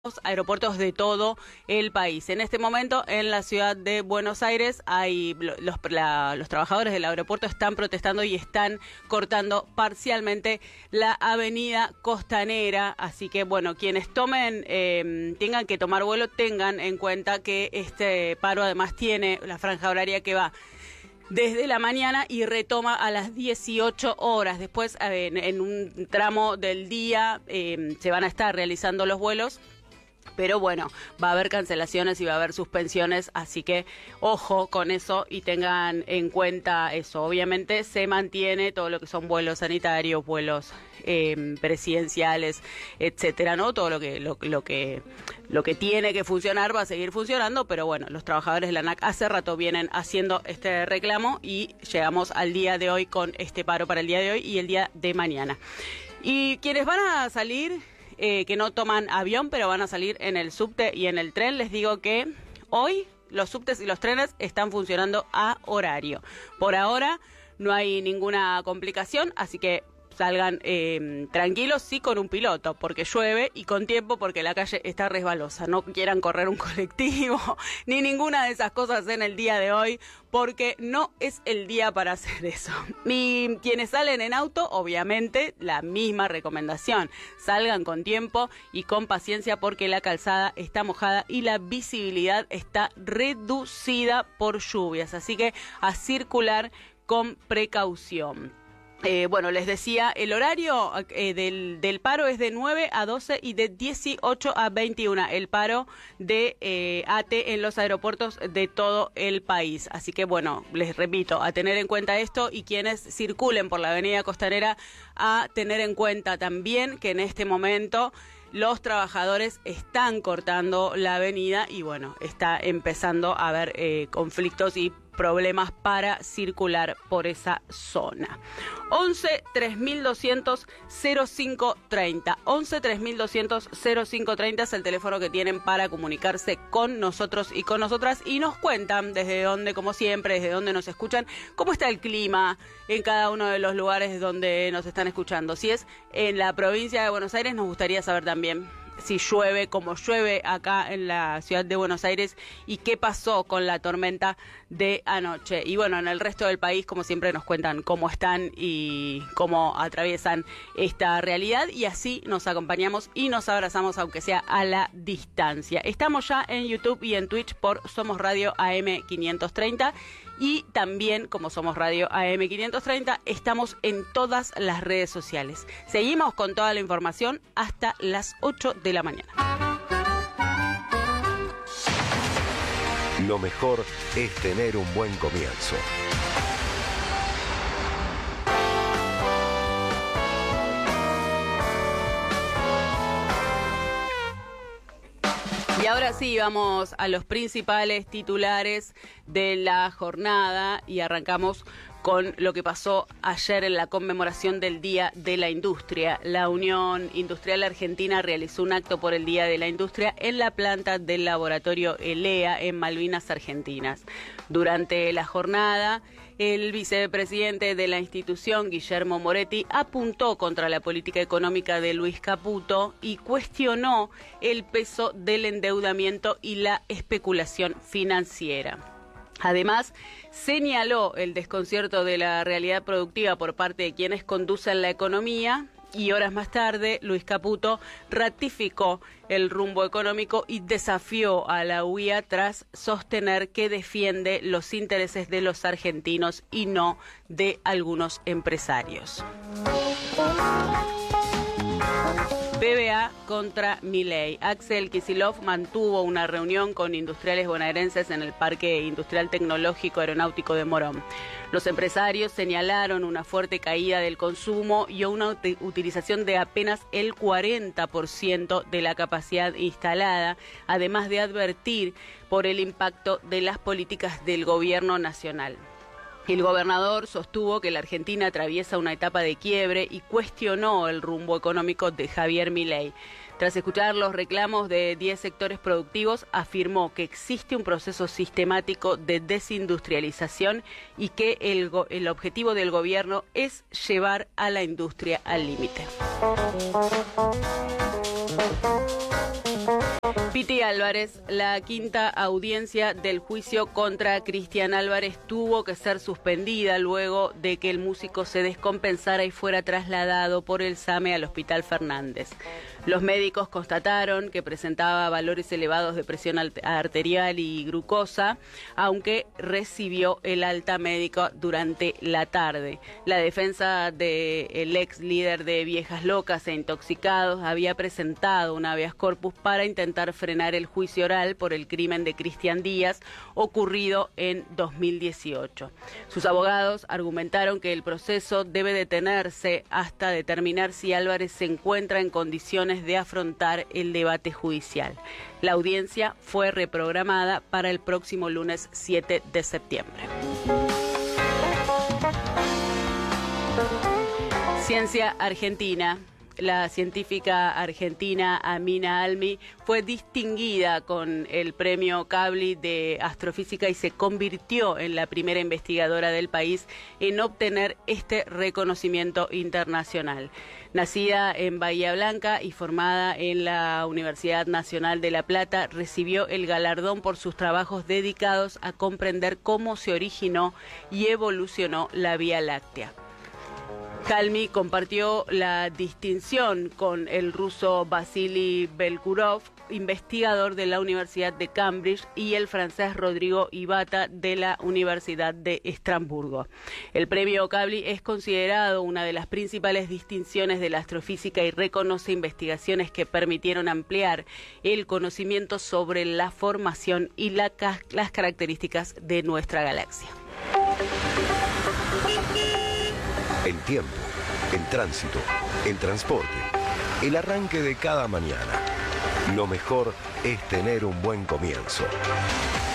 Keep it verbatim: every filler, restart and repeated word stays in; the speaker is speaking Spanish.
aeropuertos de todo el país. En este momento, en la ciudad de Buenos Aires, hay los, la, los trabajadores del aeropuerto están protestando y están cortando parcialmente la avenida Costanera. Así que, bueno, quienes tomen, eh, tengan que tomar vuelo, tengan en cuenta que este paro además tiene la franja horaria que va desde la mañana y retoma a las dieciocho horas. Después, eh, en, en un tramo del día, eh, se van a estar realizando los vuelos. Pero bueno, va a haber cancelaciones y va a haber suspensiones, así que ojo con eso y tengan en cuenta eso. Obviamente se mantiene todo lo que son vuelos sanitarios, vuelos eh, presidenciales, etcétera, ¿no? Todo lo que lo, lo que lo que tiene que funcionar va a seguir funcionando, pero bueno, los trabajadores de la ANAC hace rato vienen haciendo este reclamo y llegamos al día de hoy con este paro para el día de hoy y el día de mañana. Y quienes van a salir, Eh, que no toman avión, pero van a salir en el subte y en el tren, les digo que hoy los subtes y los trenes están funcionando a horario. Por ahora no hay ninguna complicación, así que salgan eh, tranquilos, sí, con un piloto, porque llueve, y con tiempo, porque la calle está resbalosa. No quieran correr un colectivo, ni ninguna de esas cosas en el día de hoy, porque no es el día para hacer eso. Y quienes salen en auto, obviamente, la misma recomendación. Salgan con tiempo y con paciencia, porque la calzada está mojada y la visibilidad está reducida por lluvias. Así que a circular con precaución. Eh, bueno, les decía, el horario eh, del, del paro es de nueve a doce y de dieciocho a veintiuna, el paro de eh, A T E en los aeropuertos de todo el país. Así que, bueno, les repito, a tener en cuenta esto, y quienes circulen por la avenida Costanera, a tener en cuenta también que en este momento los trabajadores están cortando la avenida y, bueno, está empezando a haber eh, conflictos y problemas para circular por esa zona. once tres mil doscientos cero cinco treinta. once tres mil doscientos cero cinco treinta es el teléfono que tienen para comunicarse con nosotros y con nosotras, y nos cuentan desde dónde, como siempre, desde dónde nos escuchan, cómo está el clima en cada uno de los lugares donde nos están escuchando. Si es en la provincia de Buenos Aires, nos gustaría saber también si llueve, como llueve acá en la ciudad de Buenos Aires, y qué pasó con la tormenta de anoche. Y bueno, en el resto del país, como siempre, nos cuentan cómo están y cómo atraviesan esta realidad, y así nos acompañamos y nos abrazamos, aunque sea a la distancia. Estamos ya en YouTube y en Twitch por Somos Radio A M quinientos treinta, y también, como Somos Radio A M quinientos treinta, estamos en todas las redes sociales. Seguimos con toda la información hasta las ocho de la mañana. Lo mejor es tener un buen comienzo. Y ahora sí, vamos a los principales titulares de la jornada y arrancamos con lo que pasó ayer en la conmemoración del Día de la Industria. La Unión Industrial Argentina realizó un acto por el Día de la Industria en la planta del laboratorio ELEA en Malvinas Argentinas. Durante la jornada, el vicepresidente de la institución, Guillermo Moretti, apuntó contra la política económica de Luis Caputo y cuestionó el peso del endeudamiento y la especulación financiera. Además, señaló el desconcierto de la realidad productiva por parte de quienes conducen la economía, y horas más tarde, Luis Caputo ratificó el rumbo económico y desafió a la U I A tras sostener que defiende los intereses de los argentinos y no de algunos empresarios. B B A contra Milei. Axel Kicillof mantuvo una reunión con industriales bonaerenses en el Parque Industrial Tecnológico Aeronáutico de Morón. Los empresarios señalaron una fuerte caída del consumo y una ut- utilización de apenas el cuarenta por ciento de la capacidad instalada, además de advertir por el impacto de las políticas del gobierno nacional. El gobernador sostuvo que la Argentina atraviesa una etapa de quiebre y cuestionó el rumbo económico de Javier Milei. Tras escuchar los reclamos de diez sectores productivos, afirmó que existe un proceso sistemático de desindustrialización y que el, go- el objetivo del gobierno es llevar a la industria al límite. Piti Álvarez, la quinta audiencia del juicio contra Cristian Álvarez tuvo que ser suspendida luego de que el músico se descompensara y fuera trasladado por el SAME al Hospital Fernández. Los médicos constataron que presentaba valores elevados de presión arterial y glucosa, aunque recibió el alta médica durante la tarde. La defensa del ex líder de Viejas Locas e Intoxicados había presentado un habeas corpus para intentar frenar el juicio oral por el crimen de Cristian Díaz ocurrido en dos mil dieciocho. Sus abogados argumentaron que el proceso debe detenerse hasta determinar si Álvarez se encuentra en condiciones de afrontar el debate judicial. La audiencia fue reprogramada para el próximo lunes siete de septiembre. Ciencia Argentina. La científica argentina Amina Almi fue distinguida con el premio Kavli de astrofísica y se convirtió en la primera investigadora del país en obtener este reconocimiento internacional. Nacida en Bahía Blanca y formada en la Universidad Nacional de La Plata, recibió el galardón por sus trabajos dedicados a comprender cómo se originó y evolucionó la Vía Láctea. Almi compartió la distinción con el ruso Vasily Belkurov, investigador de la Universidad de Cambridge, y el francés Rodrigo Ibata de la Universidad de Estrasburgo. El premio Kavli es considerado una de las principales distinciones de la astrofísica y reconoce investigaciones que permitieron ampliar el conocimiento sobre la formación y la, las características de nuestra galaxia. El tiempo, el tránsito, el transporte, el arranque de cada mañana. Lo mejor es tener un buen comienzo.